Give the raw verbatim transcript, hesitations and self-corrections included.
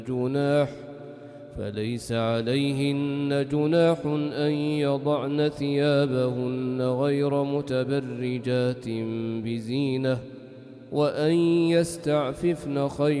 جناح فليس عليهن جناح أن يضعن ثيابهن غير متبرجات بزينة وأن يستعففن خير